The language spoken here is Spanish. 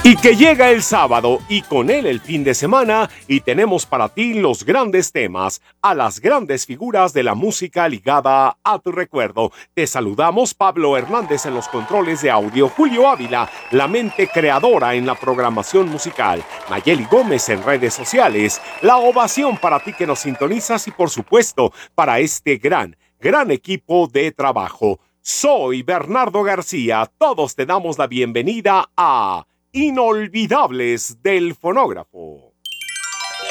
Y que llega el sábado y con él el fin de semana y tenemos para ti los grandes temas, a las grandes figuras de la música ligada a tu recuerdo. Te saludamos Pablo Hernández en los controles de audio, Julio Ávila, la mente creadora en la programación musical, Nayeli Gómez en redes sociales, la ovación para ti que nos sintonizas y por supuesto para este gran equipo de trabajo. Soy Bernardo García, todos te damos la bienvenida a Inolvidables del Fonógrafo.